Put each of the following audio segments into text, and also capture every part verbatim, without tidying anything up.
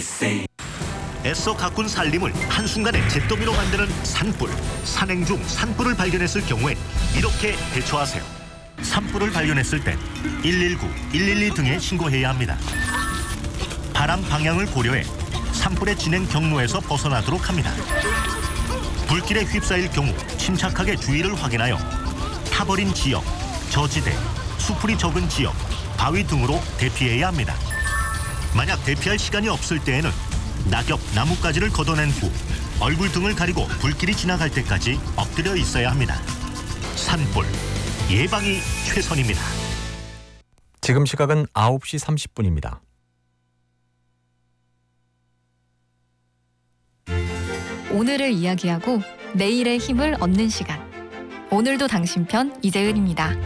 애써 가꾼 살림을 한순간에 잿더미로 만드는 산불. 산행 중 산불을 발견했을 경우엔 이렇게 대처하세요. 산불을 발견했을 땐 일일구, 일일이 등에 신고해야 합니다. 바람 방향을 고려해 산불의 진행 경로에서 벗어나도록 합니다. 불길에 휩싸일 경우 침착하게 주위를 확인하여 타버린 지역, 저지대, 수풀이 적은 지역, 바위 등으로 대피해야 합니다. 만약 대피할 시간이 없을 때에는 낙엽, 나뭇가지를 걷어낸 후 얼굴 등을 가리고 불길이 지나갈 때까지 엎드려 있어야 합니다. 산불, 예방이 최선입니다. 지금 시각은 아홉 시 삼십 분입니다. 오늘을 이야기하고 내일의 힘을 얻는 시간. 오늘도 당신 편 이재은입니다.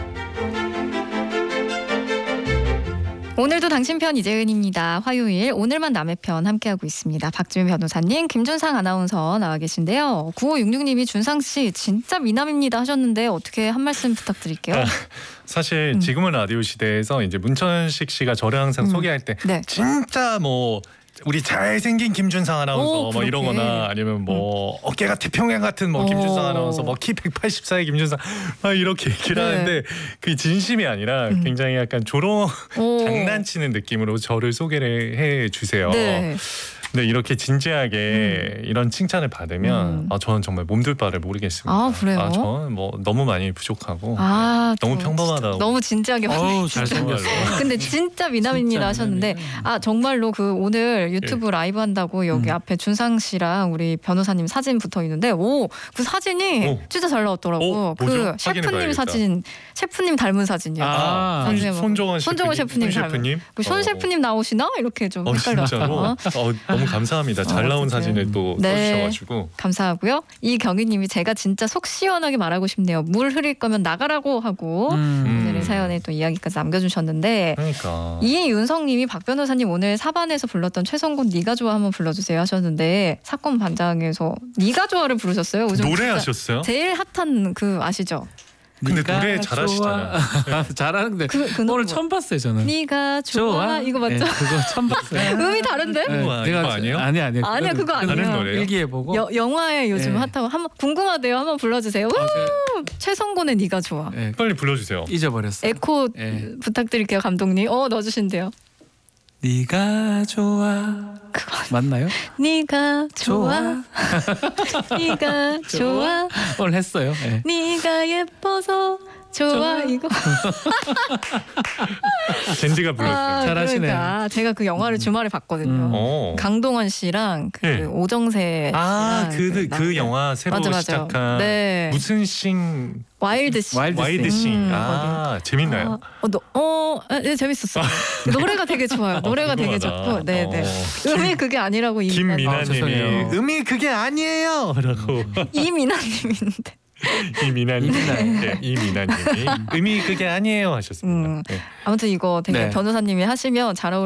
오늘도 당신 편 이재은입니다. 화요일 오늘만 남의 편 함께하고 있습니다. 박주민 변호사님, 김준상 아나운서 나와 계신데요. 구오육육 님이 준상 씨 진짜 미남입니다 하셨는데 어떻게 한 말씀 부탁드릴게요. 아, 사실 음. 지금은 라디오 시대에서 이제 문천식 씨가 저를 항상 음. 소개할 때 네. 진짜 뭐 우리 잘생긴 김준상 아나운서 오, 뭐 그렇게. 이러거나 아니면 뭐 음. 어깨가 태평양 같은 뭐 오. 김준상 아나운서 뭐 키 백팔십사의 김준상 막 이렇게 얘기를 네. 하는데 그게 진심이 아니라 음. 굉장히 약간 조롱 오. 장난치는 느낌으로 저를 소개를 해 주세요. 네. 근데 이렇게 진지하게 음. 이런 칭찬을 받으면 음. 아 저는 정말 몸둘 바를 모르겠습니다. 아, 그래요? 아, 저는 뭐 너무 많이 부족하고 아, 너무 저 평범하다고. 너무 진지하게 어우, 진짜. 잘생겼어. 근데 진짜 미남입니다 진짜 하셨는데 미남이네. 아 정말로 그 오늘 유튜브 예. 라이브 한다고 여기 음. 앞에 준상 씨랑 우리 변호사님 사진 붙어 있는데 오 그 사진이 오. 진짜 잘 나왔더라고. 오, 그 뭐죠? 셰프님 확인해봐야겠다. 사진, 셰프님 닮은 사진이에요. 아, 아니, 선생님, 손정원 손정원 셰프님 손 닮은. 셰프님. 그손 어. 셰프님 나오시나 이렇게 좀 어 헷갈렸어요. 진짜로. 어, 너무 감사합니다. 잘 어, 나온 어떡해. 사진을 또 네. 써주셔가지고. 감사하고요. 이경희님이 제가 진짜 속 시원하게 말하고 싶네요. 물 흐릴 거면 나가라고 하고 음. 오늘의 사연에 또 이야기까지 남겨주셨는데 그러니까. 이윤성님이 박 변호사님 오늘 사반에서 불렀던 최성곤 네가 좋아 한번 불러주세요 하셨는데 사건 반장에서 네가 좋아를 부르셨어요. 요즘 진짜 노래하셨어요? 제일 핫한 그 아시죠? 근데 네가 노래 잘하시잖아요. 좋아. 잘하는데 그, 그 노래 오늘 뭐- 처음 봤어요 저는. 네가 좋아, 이거 맞죠? 네, 그거 처음 봤어요. 음이 다른데? 네, 우와, 내가 이거 아니에요? 아니 아니. 아니야, 그거 아니에요. 다른 노래요? 일기예보고. 여, 영화에 요즘 네. 핫하고 한번 궁금하대요. 한번 불러주세요. 우! 최성곤의 네가 좋아. 네, 빨리 불러주세요. 잊어버렸어요. 에코 네. 부탁드릴게요 감독님. 어 넣어주신대요. 네가 좋아. 그거 맞나요? 네가 좋아, 네가 좋아, 오늘 했어요. 네. 네가 예뻐서 좋아, 좋아. 이거. 젠지가 불렀어요. 아, 잘하시네. 그러니까 제가 그 영화를 주말에 봤거든요. 음. 어. 강동원 씨랑 그 네. 오정세 아, 씨랑 그, 그, 나오는- 영화 새로 맞아, 맞아. 시작한 네. 무슨 싱 와일드 씨. 와일드 와이드 싱. 음, 아, 재밌나요? 아, 어, 너, 어, 네, 재밌었어요. 노래가 되게 좋아요. 노래가 되게 궁금하다. 좋고, 네, 네. 어. 음이 그게 아니라고 이 아, 죄송해요. 김미나님이 음이 그게 아니에요. 라고 이민아님인데. 이미나님, 이미나. 네, 이미나님이 음이 그게 아니에요 하셨습니다. 음. 네. 아무튼 이거 되게 네. 변호사님이 하시면 잘 어울.